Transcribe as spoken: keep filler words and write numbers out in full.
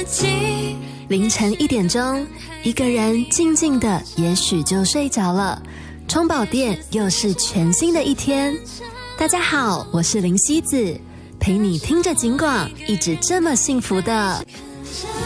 凌晨一点钟，一个人静静的也许就睡着了，充饱电又是全新的一天。大家好，我是林希子，陪你听着警广，一直这么幸福的